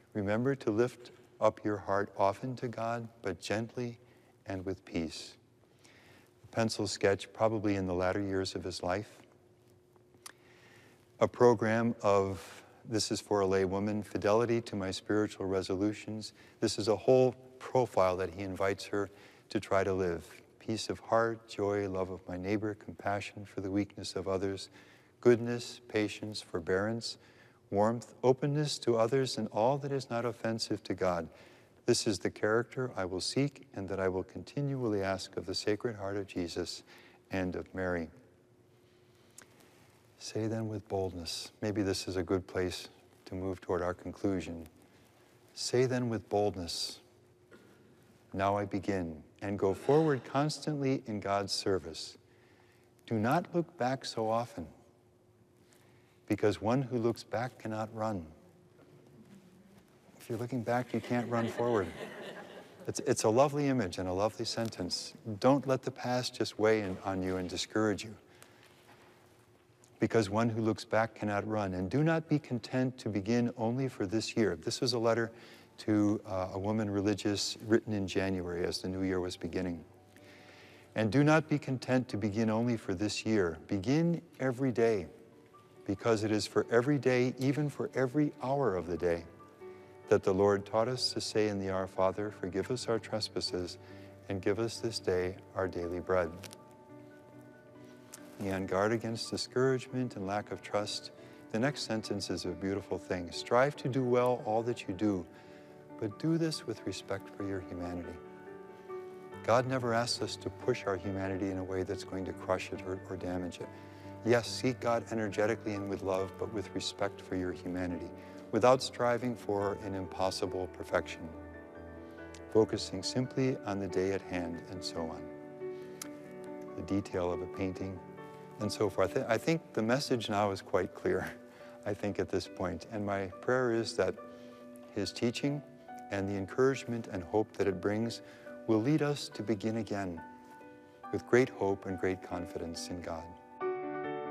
Remember to lift up your heart often to God, but gently and with peace. A pencil sketch, probably in the latter years of his life. A program of, this is for a lay woman, fidelity to my spiritual resolutions. This is a whole profile that he invites her to try to live. Peace of heart, joy, love of my neighbor, compassion for the weakness of others, goodness, patience, forbearance, warmth, openness to others, and all that is not offensive to God. This is the character I will seek and that I will continually ask of the Sacred Heart of Jesus and of Mary. Say then with boldness, maybe this is a good place to move toward our conclusion. Say then with boldness, now I begin, and go forward constantly in God's service. Do not look back so often, because one who looks back cannot run. If you're looking back, you can't run forward. It's a lovely image and a lovely sentence. Don't let the past just weigh on you and discourage you, because one who looks back cannot run. And do not be content to begin only for this year. This was a letter to a woman religious written in January as the new year was beginning. And do not be content to begin only for this year. Begin every day, because it is for every day, even for every hour of the day, that the Lord taught us to say in the Our Father, forgive us our trespasses, and give us this day our daily bread. Be on guard against discouragement and lack of trust. The next sentence is a beautiful thing. Strive to do well all that you do, but do this with respect for your humanity. God never asks us to push our humanity in a way that's going to crush it or damage it. Yes, seek God energetically and with love, but with respect for your humanity, without striving for an impossible perfection, focusing simply on the day at hand and so on. The detail of a painting and so forth. I think the message now is quite clear, I think, at this point. And my prayer is that his teaching and the encouragement and hope that it brings will lead us to begin again with great hope and great confidence in God.